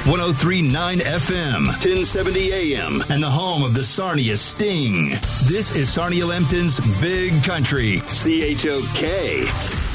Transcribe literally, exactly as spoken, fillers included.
one oh three point nine F M, ten seventy A M, and the home of the Sarnia Sting. This is Sarnia Lempton's Big Country, C H O K.